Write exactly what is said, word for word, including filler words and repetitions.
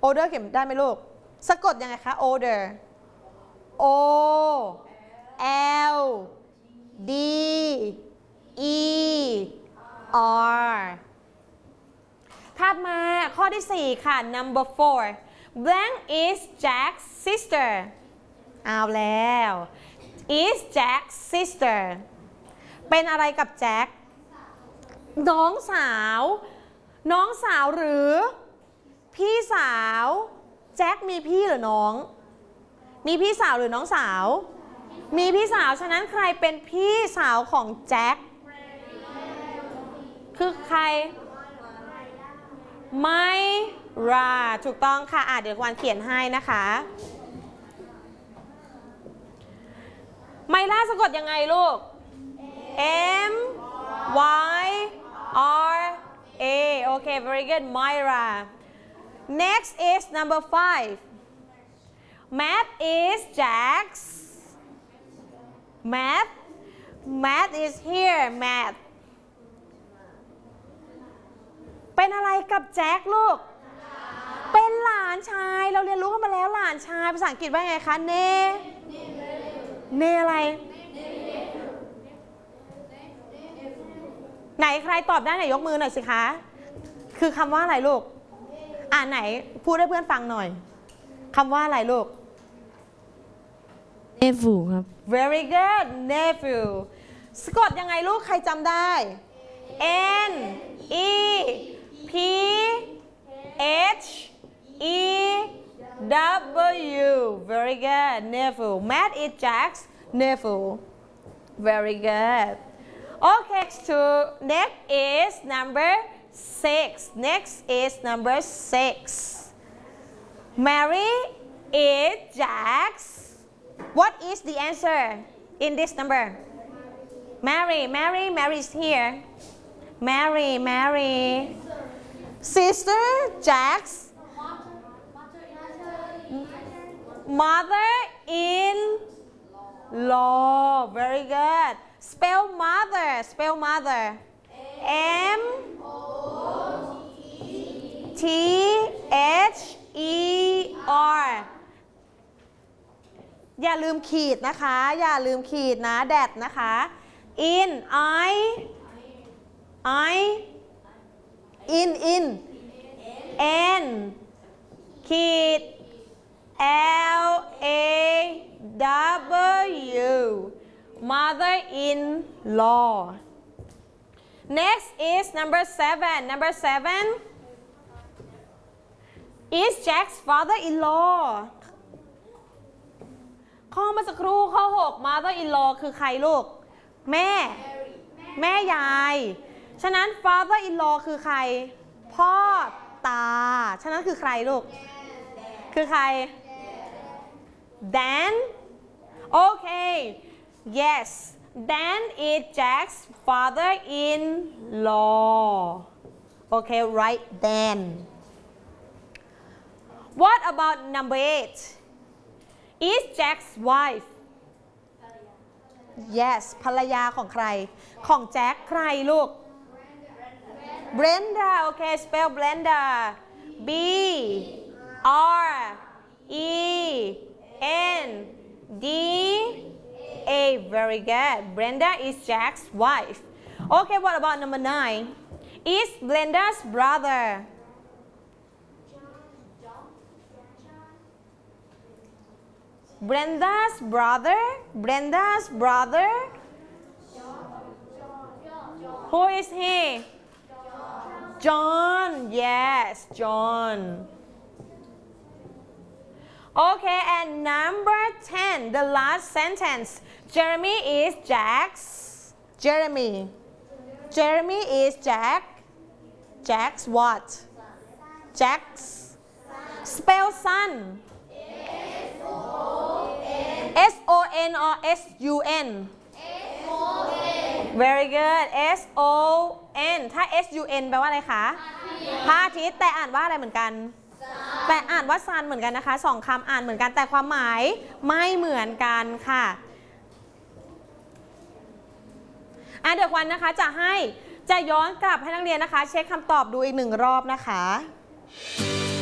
older เขียนได้ไหมลูกสะกดยังไงคะ older O L D E R ถัดมาข้อที่สี่ค่ะ number four blank is Jack's sister เอาแล้ว is Jack's sister เป็นอะไรกับแจ็คน้องสาวน้องสาวหรือพี่สาวแจ็คมีพี่หรือน้องมีพี่สาวหรือน้องสาวมีพี่สาวฉะนั้นใครเป็นพี่สาวของแจ็คคือใครไมราถูกต้องค่ะอ่ะเดี๋ยววันเขียนให้นะคะไมราสะกดยังไงลูก M Y R A โอเค very good Myra next is number five Matt is Jack's Matt Matt is here Matt เป็นอะไรกับแจ็คลูกเป็นหลานชายเราเรียนรู้กันมาแล้วหลานชายภาษาอังกฤษว่าไงคะเนเนอะไรไหนใครตอบได้ไหนยกมือหน่อยสิคะคือคำว่าอะไรลูกอ่าไหนพูดให้เพื่อนฟังหน่อยคำว่าอะไรลูก nephew ครับ very good nephew สะกดยังไงลูกใครจำได้ N E P H E W very good nephew Matt is Jack's nephew very good okay so next is number six next is number six Mary is Jack's what is the answer in this number Mary Mary Mary is here Mary Mary sister Jack's mother in law very good spell mother spell mother M T H E R อย่าลืมขีดนะคะอย่าลืมขีดนะ that นะคะ in I I in in N ขีด L A W mother in law next is number seven number seven is Jack's father in law ข้อเมื่อสักครู่ข้อหก mother in law คือใครลูกแม่แม่ยายฉะนั้น father in law คือใครพ่อตาฉะนั้นคือใครลูกคือใคร Dan okay yes Dan is Jack's father in law okay right Dan what about number eight is Jack's wife yes ภรรยาของใครของแจ็คใครลูก Brenda okay spell Brenda B R E N D A very good Brenda is Jack's wife okay what about number nine is Brenda's brother Brenda's brother Brenda's brother who is he John yes John okay and number ten the last sentence Jeremy is Jack's Jeremy Jeremy is Jack Jack's what Jack's spell son S O N or S U N very good S O N ถ้า S U N แปลว่าอะไรคะพระอาทิตย์แต่อ่านว่าอะไรเหมือนกันแต่อ่านว่าซันเหมือนกันนะคะสองคำอ่านเหมือนกันแต่ความหมายไม่เหมือนกันค่ะอ่ะเดี๋ยววันนะคะจะให้จะย้อนกลับให้นักเรียนนะคะเช็คคำตอบดูอีกหนึ่งรอบนะคะ